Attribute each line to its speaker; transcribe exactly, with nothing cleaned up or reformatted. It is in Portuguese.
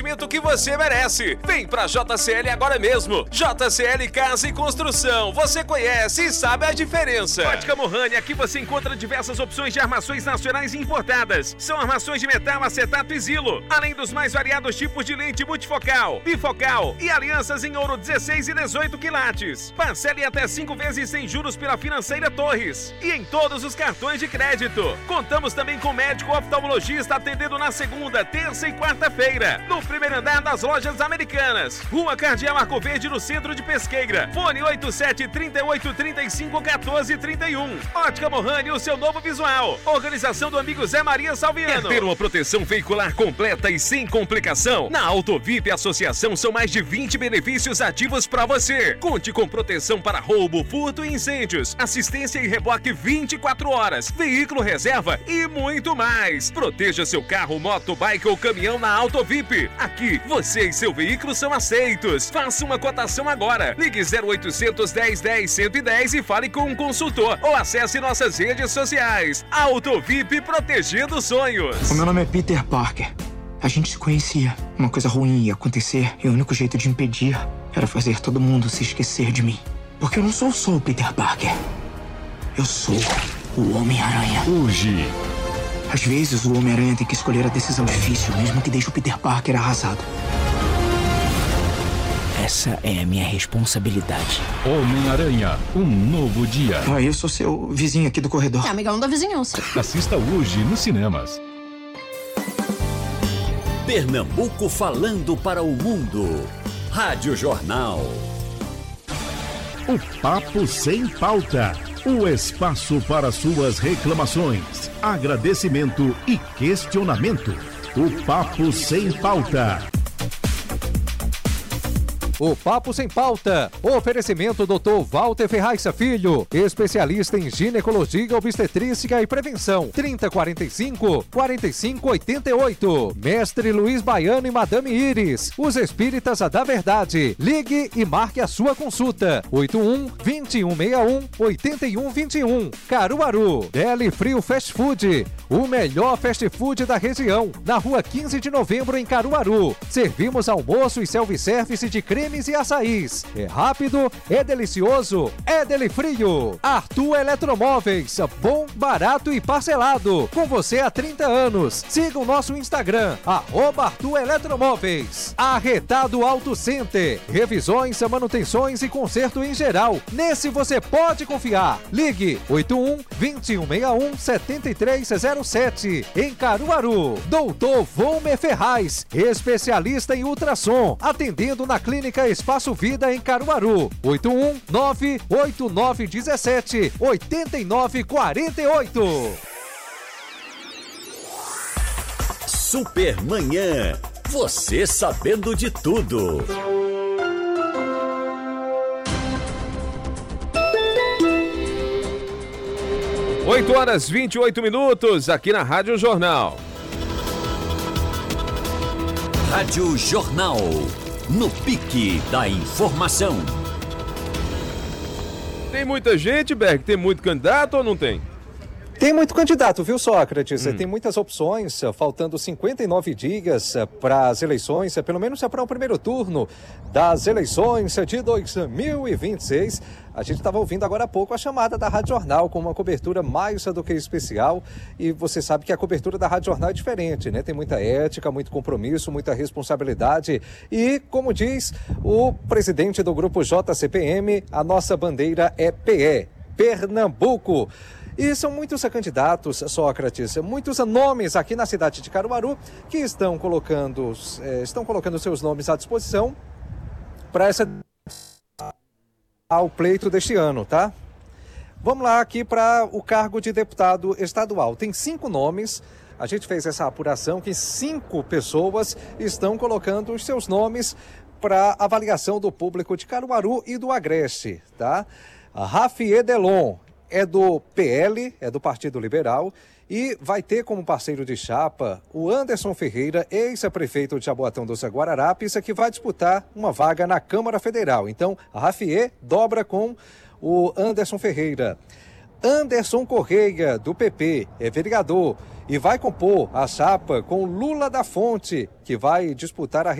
Speaker 1: investimento que você merece. Vem pra J C L agora mesmo. J C L Casa e Construção. Você conhece e sabe a diferença. Ótica Mohani, aqui você encontra diversas opções de armações nacionais e importadas. São armações de metal, acetato e zilo. Além dos mais variados tipos de lente multifocal, bifocal e alianças em ouro dezesseis e dezoito quilates. Parcele até cinco vezes sem juros pela Financeira Torres. E em todos os cartões de crédito. Contamos também com médico oftalmologista atendendo na segunda, terça e quarta-feira. No primeiro andar das Lojas Americanas. Rua Cardeal Arco Verde, no centro de Pesqueira. Fone oito sete, três oito, três cinco, um quatro, três um. Ótica Mohani, o seu novo visual. Organização do amigo Zé Maria Salviano. Quer ter uma proteção veicular completa e sem complicação? Na Autovip Associação são mais de vinte benefícios ativos para você. Conte com proteção para roubo, furto e incêndios. Assistência e reboque vinte e quatro horas. Veículo reserva e muito mais. Proteja seu carro, moto, bike ou caminhão na Autovip. Aqui, você e seu veículo são aceitos. Faça uma cotação agora. Ligue zero oitocentos, dez, dez, cento e dez e fale com um consultor. Ou acesse nossas redes sociais. Autovip, protegendo sonhos.
Speaker 2: O meu nome é Peter Parker. A gente se conhecia. Uma coisa ruim ia acontecer e o único jeito de impedir era fazer todo mundo se esquecer de mim. Porque eu não sou só o Peter Parker. Eu sou o Homem-Aranha.
Speaker 3: Hoje.
Speaker 2: Às vezes o Homem-Aranha tem que escolher a decisão difícil, mesmo que deixe o Peter Parker arrasado. Essa é a minha responsabilidade.
Speaker 3: Homem-Aranha, um novo dia.
Speaker 2: Ah, eu sou seu vizinho aqui do corredor.
Speaker 4: É amigão da vizinhança.
Speaker 3: Assista hoje nos cinemas.
Speaker 5: Pernambuco falando para o mundo. Rádio Jornal.
Speaker 6: O Papo Sem Pauta. O espaço para suas reclamações, agradecimento e questionamento. O Papo Sem Pauta.
Speaker 7: O Papo Sem Pauta. Oferecimento doutor Walter Ferraz Filho, especialista em ginecologia, obstetrícia e prevenção. trinta, quarenta e cinco, quarenta e cinco, oitenta e oito. Mestre Luiz Baiano e Madame Iris, os espíritas da verdade. Ligue e marque a sua consulta. oito um, vinte e um, sessenta e um, oitenta e um, vinte e um. Caruaru. Deli Frio Fast Food. O melhor fast food da região. Na rua quinze de novembro, em Caruaru. Servimos almoço e self-service de creme e açaís. É rápido, é delicioso, é Deli Frio. Arthur Eletromóveis, bom, barato e parcelado. Com você há trinta anos. Siga o nosso Instagram, arroba Arthur Eletromóveis. Arretado Auto Center. Revisões, manutenções e conserto em geral. Nesse você pode confiar. Ligue oito um, vinte e um, sessenta e um, setenta e três zero sete. Em Caruaru. Doutor Volmer Ferraz, especialista em ultrassom. Atendendo na Clínica Espaço Vida em Caruaru. oito um, nove oito nove um sete, oito nove quatro oito.
Speaker 5: Supermanhã. Você sabendo de tudo.
Speaker 1: oito horas e vinte e oito minutos aqui na Rádio Jornal.
Speaker 5: Rádio Jornal. No pique da informação.
Speaker 1: Tem muita gente, Berg? Tem muito candidato ou não tem?
Speaker 7: Tem muito candidato, viu, Sócrates?
Speaker 1: Hum.
Speaker 7: Tem muitas opções, faltando cinquenta e nove dias para as eleições, pelo menos para o primeiro turno das eleições de dois mil e vinte e seis. A gente estava ouvindo agora há pouco a chamada da Rádio Jornal com uma cobertura mais do que especial, e você sabe que a cobertura da Rádio Jornal é diferente, né? Tem muita ética, muito compromisso, muita responsabilidade e, como diz o presidente do grupo J C P M, a nossa bandeira é P E, Pernambuco. E são muitos candidatos, Sócrates, muitos nomes aqui na cidade de Caruaru que estão colocando, eh, estão colocando seus nomes à disposição para essa ao pleito deste ano, tá? Vamos lá aqui para o cargo de deputado estadual. Tem cinco nomes. A gente fez essa apuração que cinco pessoas estão colocando os seus nomes para avaliação do público de Caruaru e do Agreste, tá? A Rafier Delon é do P L, é do Partido Liberal, e vai ter como parceiro de chapa o Anderson Ferreira, ex-prefeito de Jaboatão dos Guararapes, que vai disputar uma vaga na Câmara Federal. Então, a Rafier dobra com o Anderson Ferreira. Anderson Correia, do P P, é vereador e vai compor a chapa com Lula da Fonte, que vai disputar a